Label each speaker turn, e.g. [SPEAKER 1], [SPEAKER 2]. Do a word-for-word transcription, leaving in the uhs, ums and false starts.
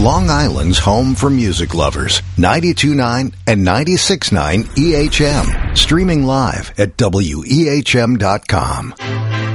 [SPEAKER 1] Long Island's home for music lovers. ninety-two point nine and ninety-six point nine E H M. Streaming live at W E H M dot com.